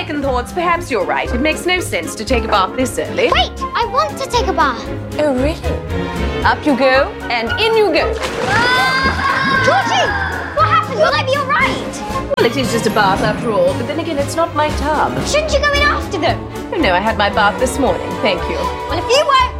second thoughts, perhaps you're right. It makes no sense to take a bath this early. Wait, I want to take a bath. Oh, really? Up you go, and in you go. Georgie, what happened? Will I be all right? Well, it is just a bath after all, but then again, it's not my tub. Shouldn't you go in after them? Oh, no, I had my bath this morning, thank you. Well, if you won't